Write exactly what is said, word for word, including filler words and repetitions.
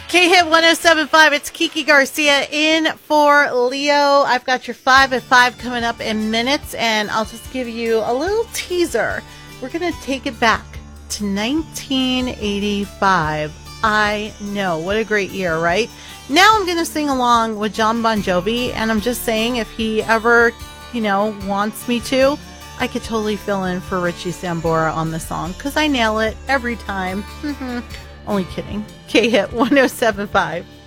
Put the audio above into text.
K-Hit one oh seven point five, it's Kiki Garcia in for Leo. I've got your five at five coming up in minutes, and I'll just give you a little teaser. We're going to take it back to nineteen eighty-five. I know, what a great year, right? Now I'm going to sing along with Jon Bon Jovi, and I'm just saying if he ever, you know, wants me to, I could totally fill in for Richie Sambora on the song, because I nail it every time. Only kidding. K-Hit one oh seven point five.